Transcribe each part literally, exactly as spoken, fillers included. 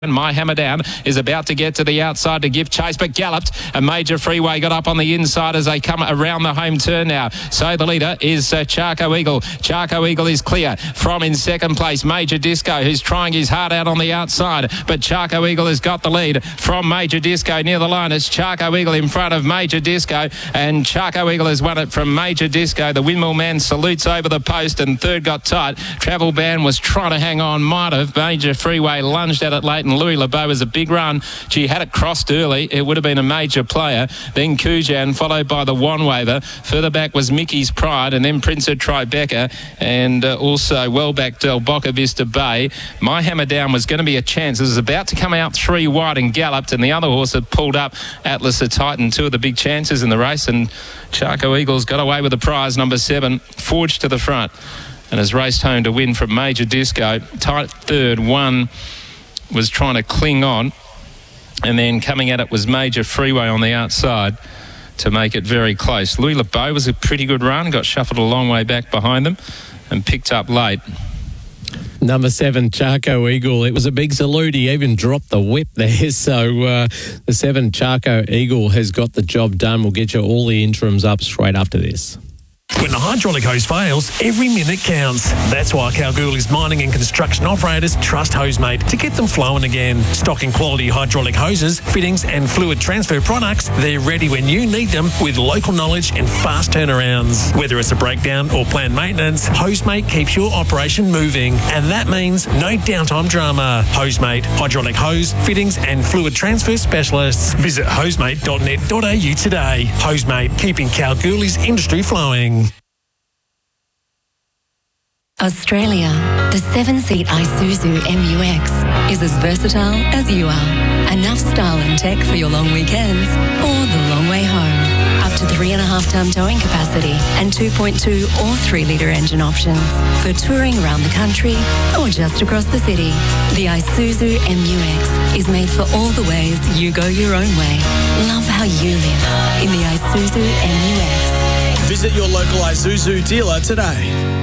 And My Hammer Down is about to get to the outside to give chase, but galloped. A Major Freeway got up on the inside as they come around the home turn now. So the leader is uh, Charco Eagle. Charco Eagle is clear from in second place. Major Disco, who's trying his heart out on the outside, but Charco Eagle has got the lead from Major Disco near the line. It's Charco Eagle in front of Major Disco, and Charco Eagle has won it from Major Disco. The Windmill Man salutes over the post, and third got tight. Travel Band was trying to hang on, might have. Major Freeway lunged at it late, and Louis LeBeau was a big run. She had it crossed early. It would have been a major player. Then Kujan, followed by the One Waver. Further back was Mickey's Pride, and then Prince of Tribeca, and uh, also well back Del Boca Vista Bay. My Hammer Down was going to be a chance. It was about to come out three wide and galloped, and the other horse had pulled up Atlas of Titan, two of the big chances in the race, and Charco Eagles got away with the prize, number seven, Forged to the front, and has raced home to win from Major Disco. Tight third, one was trying to cling on, and then coming at it was Major Freeway on the outside to make it very close. Louis LeBeau was a pretty good run, got shuffled a long way back behind them and picked up late. Number seven, Charco Eagle. It was a big salute. He even dropped the whip there. So uh, the seven, Charco Eagle, has got the job done. We'll get you all the interims up straight after this. When the hydraulic hose fails, every minute counts. That's why Kalgoorlie's mining and construction operators trust Hosemate to get them flowing again. Stocking quality hydraulic hoses, fittings and fluid transfer products, they're ready when you need them with local knowledge and fast turnarounds. Whether it's a breakdown or planned maintenance, Hosemate keeps your operation moving. And that means no downtime drama. Hosemate, hydraulic hose, fittings and fluid transfer specialists. Visit hosemate dot net dot a u today. Hosemate, keeping Kalgoorlie's industry flowing. Australia, the seven-seat Isuzu M U X is as versatile as you are. Enough style and tech for your long weekends or the long way home. Up to three and a half ton towing capacity and two point two or three litre engine options for touring around the country or just across the city. The Isuzu M U X is made for all the ways you go your own way. Love how you live in the Isuzu M U X. Visit your local Isuzu dealer today.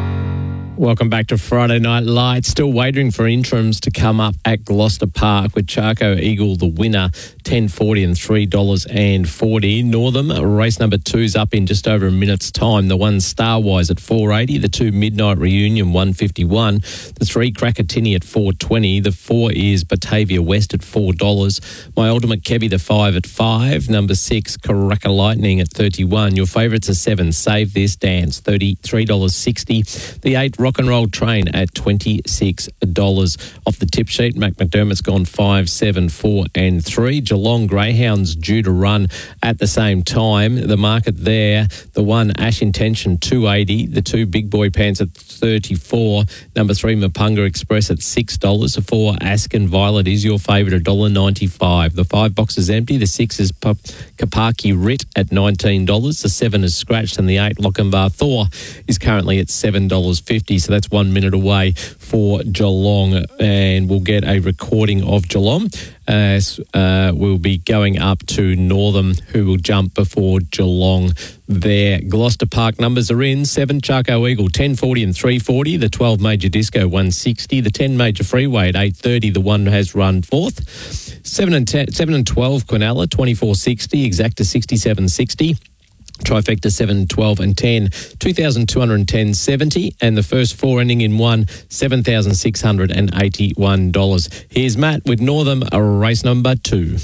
Welcome back to Friday Night Lights. Still waiting for interims to come up at Gloucester Park with Charco Eagle the winner, ten forty and three dollars forty. Northam, race number two's up in just over a minute's time. The one Starwise at four eighty, the two Midnight Reunion one fifty-one, the three Krakatini at four twenty, the four is Batavia West at four dollars. My Ultimate Kebby the five at five, number six Karaka Lightning at thirty-one. Your favourites are seven Save This Dance, thirty-three dollars sixty. The eight Rock and Roll Train at twenty-six dollars. Off the tip sheet, Mac McDermott's gone five, seven, four and three. Geelong Greyhounds due to run at the same time. The market there, the one Ash Intention two eighty, the two Big Boy Pants at thirty-four, number three Mapunga Express at six dollars. The four Askin Violet is your favourite at one dollar ninety-five. The five box is empty. The six is P- Kapaki Rit at nineteen dollars. The seven is scratched, and the eight Lochinvar Thor is currently at seven dollars fifty. So that's one minute away for Geelong, and we'll get a recording of Geelong as uh, we'll be going up to Northam, who will jump before Geelong there. Gloucester Park numbers are in. seven Charco Eagle ten forty and three forty, the twelve Major Disco one sixty, the ten Major Freeway at eight thirty, the one has run fourth. seven and ten, seven and twelve Quinella twenty-four sixty, Exacta sixty-seven sixty. Trifecta seven, twelve and ten, two thousand two hundred ten seventy, and the first four ending in one, seven thousand six hundred eighty-one dollars. Here's Matt with Northam, a race number two.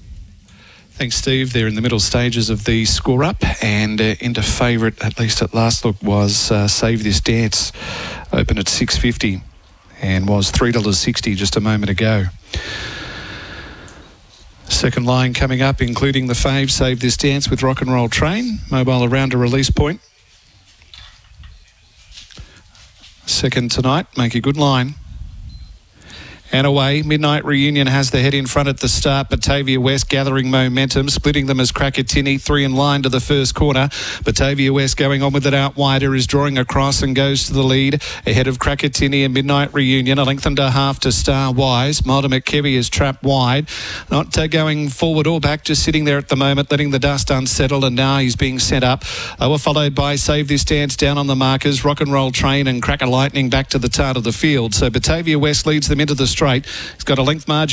Thanks, Steve. They're in the middle stages of the score-up, and uh, into favourite, at least at last look, was uh, Save This Dance, opened at six fifty and was three dollars sixty just a moment ago. Second line coming up, including the fave Save This Dance with Rock and Roll Train, mobile around a release point. Second tonight, make a good line. And away, Midnight Reunion has the head in front at the start. Batavia West gathering momentum, splitting them as Krakatini, three in line to the first corner. Batavia West going on with it out wider, is drawing across and goes to the lead. Ahead of Krakatini and Midnight Reunion, a length and a half to Starwise. Mulder McKevy is trapped wide. Not uh, going forward or back, just sitting there at the moment, letting the dust unsettle, and now he's being sent up. They were followed by Save This Dance down on the markers, Rock and Roll Train and Cracker Lightning back to the start of the field. So Batavia West leads them into the straight. He's got a length margin.